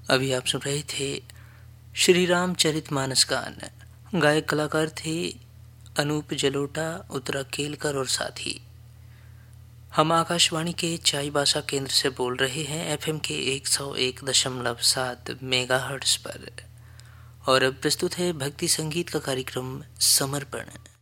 अभी आप सुन रहे थे श्री रामचरितमानस गान। गायक कलाकार थे अनूप जलोटा, उत्तरा केलकर और साथी। हम आकाशवाणी के चाईबासा केंद्र से बोल रहे हैं एफएम के 101.7 मेगाहर्ट्ज पर। और अब प्रस्तुत है भक्ति संगीत का कार्यक्रम समर्पण।